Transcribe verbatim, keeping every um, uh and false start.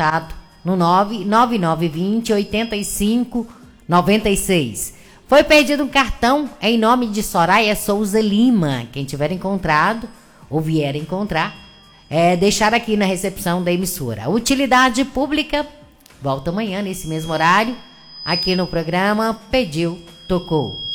contato no nove nove nove dois zero oito cinco nove seis. Foi perdido um cartão em nome de Soraya Souza Lima. Quem tiver encontrado ou vier encontrar, é deixar aqui na recepção da emissora. Utilidade pública, volta amanhã nesse mesmo horário, aqui no programa Pediu, Tocou.